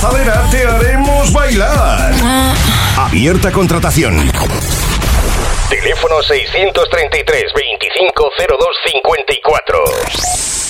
gozadera te haremos bailar. Abierta contratación. Teléfono 633 250254.